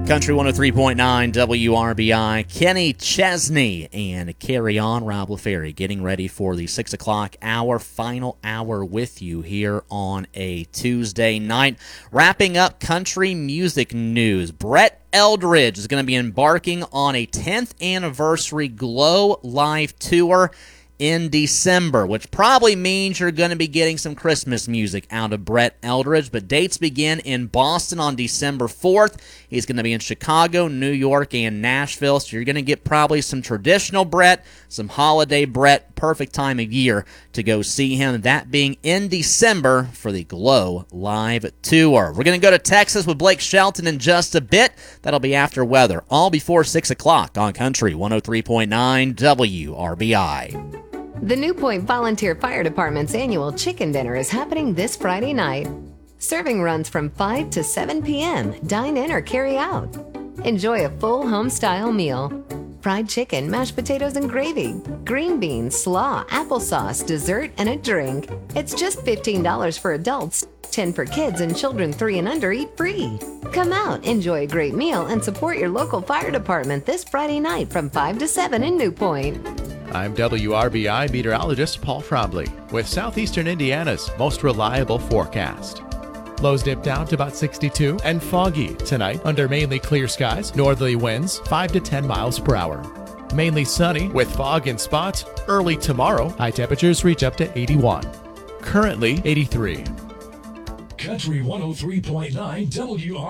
Country 103.9 WRBI, Kenny Chesney and Carry On, Rob LaFerry, getting ready for the 6 o'clock hour, final hour with you here on a Tuesday night. Wrapping up country music news, Brett Eldredge is going to be embarking on a 10th anniversary Glow Live tour in December, which probably means you're going to be getting some Christmas music out of Brett Eldredge, but dates begin in Boston on December 4th. He's going to be in Chicago, New York, and Nashville, so you're going to get probably some traditional Brett, some holiday Brett, perfect time of year to go see him, that being in December for the Glow Live Tour. We're going to go to Texas with Blake Shelton in just a bit. That'll be after weather, all before 6 o'clock on Country 103.9 WRBI. The New Point Volunteer Fire Department's annual chicken dinner is happening this Friday night. Serving runs from 5 to 7 p.m. Dine in or carry out. Enjoy a full home-style meal. Fried chicken, mashed potatoes and gravy, green beans, slaw, applesauce, dessert, and a drink. It's just $15 for adults, $10 for kids, and children 3 and under eat free. Come out, enjoy a great meal, and support your local fire department this Friday night from 5 to 7 in New Point. I'm WRBI meteorologist Paul Frobley with Southeastern Indiana's most reliable forecast. Lows dip down to about 62 and foggy tonight under mainly clear skies, northerly winds 5 to 10 miles per hour. Mainly sunny with fog in spots. Early tomorrow, high temperatures reach up to 81. Currently 83. Country 103.9 WR